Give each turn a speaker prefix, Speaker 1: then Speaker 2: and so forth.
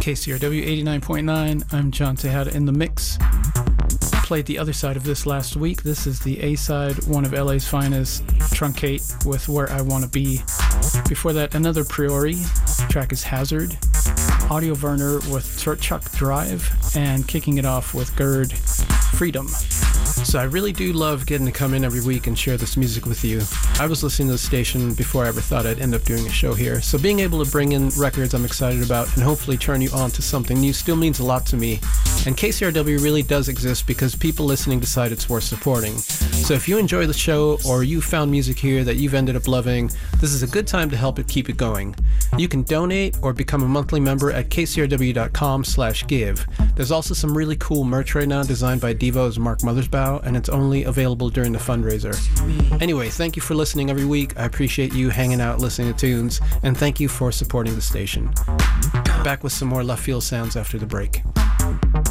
Speaker 1: KCRW 89.9. I'm John Tejada in the mix. Played the other side of this last week. This is the A side, one of LA's finest, Truncate with Where I Wanna Be. Before that, another Priori. Track is Hazard. Audio Werner with Chuck Drive, and kicking it off with Gerd, Freedom. So I really do love getting to come in every week and share this music with you. I was listening to the station before I ever thought I'd end up doing a show here, so being able to bring in records I'm excited about and hopefully turn you on to something new still means a lot to me. And KCRW really does exist because people listening decide it's worth supporting. So if you enjoy the show or you found music here that you've ended up loving, this is a good time to help it keep it going. You can donate or become a monthly member at kcrw.com/give. There's also some really cool merch right now designed by Devo's Mark Mothersbaugh, and it's only available during the fundraiser. Anyway, thank you for listening every week. I appreciate you hanging out listening to tunes, and thank you for supporting the station. Back with some more left field sounds after the break.